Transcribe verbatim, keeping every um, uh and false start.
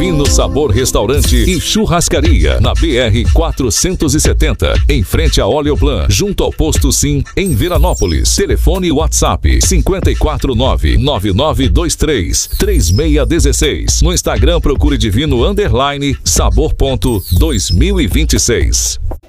Divino Sabor Restaurante e Churrascaria, na B R quatrocentos e setenta, em frente a Oleoplan, junto ao Posto Sim, em Viranópolis. Telefone WhatsApp cinco quatro nove, nove nove dois três, três seis um seis. No Instagram procure Divino Underline Sabor ponto dois mil e vinte e seis.